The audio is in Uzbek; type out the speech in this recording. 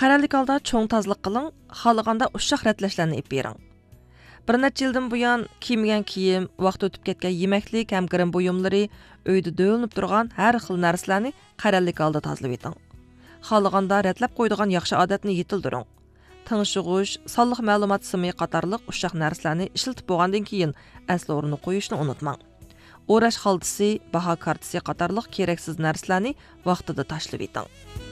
Qaralik holda cho'ng tozlik qiling, xohlaganda ushshoq ratlashlarni ep bering. Bir necha yildan buyon kiyilgan kiyim, vaqt o'tib ketgan yemaklik ham kirim buyumlari, uyda do'linib turgan har xil narsalarni qaralik holda tozalab eting. Xohlaganda ratlab qo'ydigan yaxshi odatni yetildiring. Tanışığış, sallıq məlumat simi qatarlıq uşaq narsalarni ishiltib bo'lgandan keyin asli o'rnini qo'yishni unutmang. O'rash xaltasi, baho kartasi qatarlıq keraksiz narsalarni vaqtida tashlab eting.